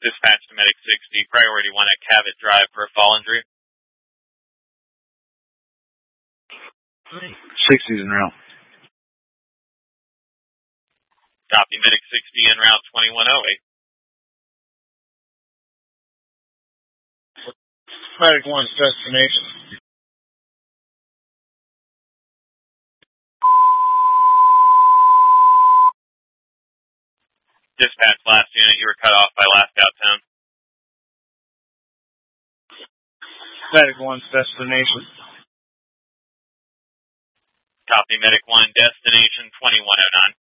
Dispatch to Medic 60, priority 1 at Cabot Drive for a fall injury. 60's en route. Copy, Medic 60 en route 2108. Medic 1's destination. Dispatch, last unit, you were cut off by last out tone. Medic 1's destination. Copy, Medic 1, destination 2109.